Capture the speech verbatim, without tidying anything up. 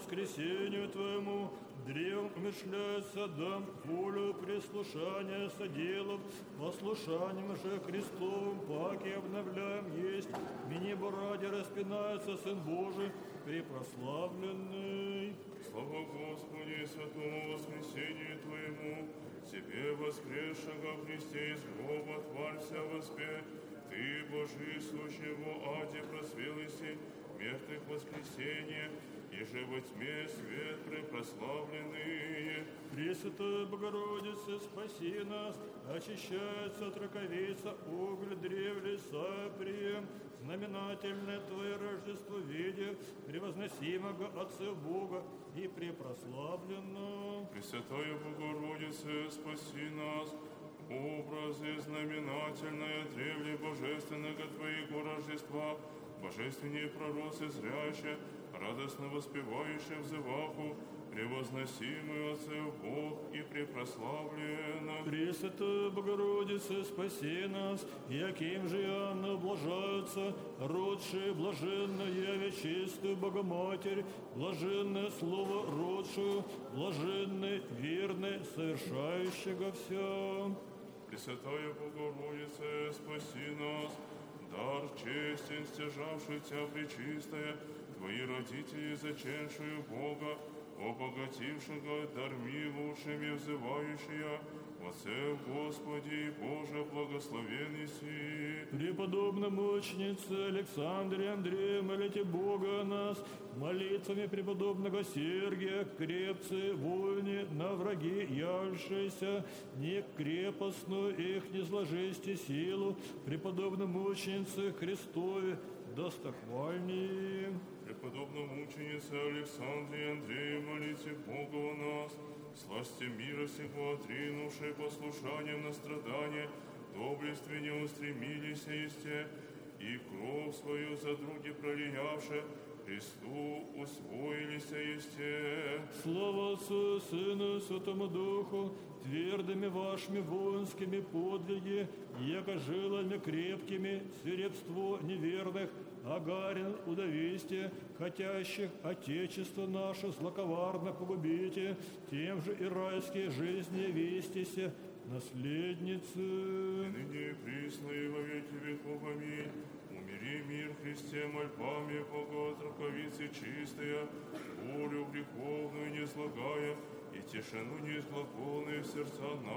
воскресению Твоему, древом умышляется дам волю прислушания соделов, послушанием же Христовым паки обновляем есть, мини ради распинается Сын Божий, препрославленный. Слава Господи, святому воскресению Твоему, Тебе воскресшего в Христе из гроба тварься воспе, Ты, Божий, сущий во аде просвелыси, мертвых воскресенье, и же во тьме свет препрославленный. Пресвятая Богородица, спаси нас, очищается от раковица уголь древле саприем, знаменательное Твое Рождество видя, превозносимого Отца Бога и препрославленно. Пресвятая Богородица, спаси нас, образы знаменательное древле божественного Твоего Рождества, божественные пророцы зряще, радостно воспевающие взываху, превозносимый Отцев Бог и препрославленно. Пресвятая Богородица, спаси нас, яким же Иоанна блажаются, родшие блаженно яве чистую Богоматерь, блаженное Слово родшую, блаженный, верный, совершающего все. Пресвятая Богородица, спаси нас, дар честен, стяжавший Тя пречистая, Твои родители, заченшую Бога, обогатившего дарми лучшими взывающая, Отце Господи Боже, благословенный си. Преподобная мученица Александре Андрея, молите Бога о нас, молитвами преподобного Сергия, крепцы, вольни, на враги явшиеся, не крепостную их не зложисти силу, преподобной мученице Христове, достохвальнее. Преподобная мученица Александре Андрея, молите Бога о нас, сласти мира сего отринувшие послушанием на страдания, доблестви не устремились есте, и кровь свою за други пролиявши, Христу усвоились есте. Слава Отцу, Сыну, Святому Духу, твердыми вашими воинскими подвиги, яко жилами крепкими, свирепство неверных, Агарин удовисте, хотящих Отечество наше злоковарно погубите, тем же и райские жизни вестися, наследницы. И ныне и присно и во веки веков, аминь. Умери мир Христе мольбами Бога от раковицы чистая, волю греховную не злагая, и тишину неизглаголную в сердца